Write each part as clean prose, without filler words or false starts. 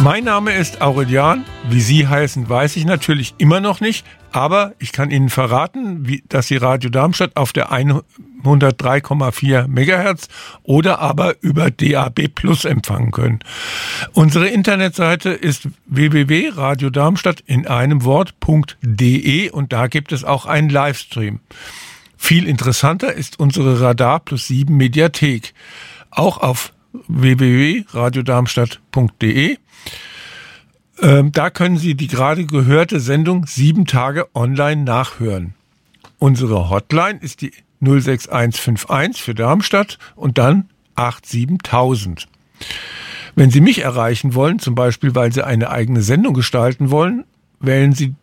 Mein Name ist Aurelian. Wie Sie heißen, weiß ich natürlich immer noch nicht. Aber ich kann Ihnen verraten, dass Sie Radio Darmstadt auf der 103,4 MHz oder aber über DAB Plus empfangen können. Unsere Internetseite ist www.radiodarmstadt in einem Wort.de und da gibt es auch einen Livestream. Viel interessanter ist unsere Radar Plus 7 Mediathek. Auch auf www.radiodarmstadt.de. Da können Sie die gerade gehörte Sendung 7 Tage online nachhören. Unsere Hotline ist die 06151 für Darmstadt und dann 87000. Wenn Sie mich erreichen wollen, zum Beispiel weil Sie eine eigene Sendung gestalten wollen, wählen Sie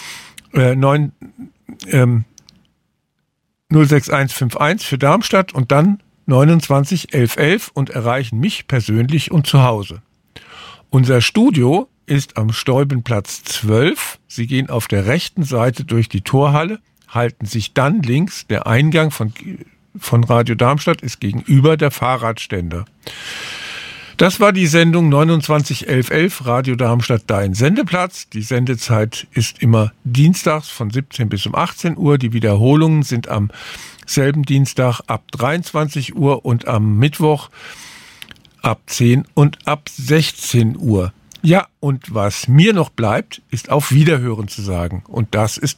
06151 für Darmstadt und dann 29 1111 und erreichen mich persönlich und zu Hause. Unser Studio ist am Stolbenplatz 12. Sie gehen auf der rechten Seite durch die Torhalle, halten sich dann links. Der Eingang von Radio Darmstadt ist gegenüber der Fahrradständer. Das war die Sendung 29 1111 Radio Darmstadt, dein Sendeplatz. Die Sendezeit ist immer dienstags von 17 bis um 18 Uhr. Die Wiederholungen sind am selben Dienstag ab 23 Uhr und am Mittwoch ab 10 und ab 16 Uhr. Ja, und was mir noch bleibt, ist auf Wiederhören zu sagen. Und das ist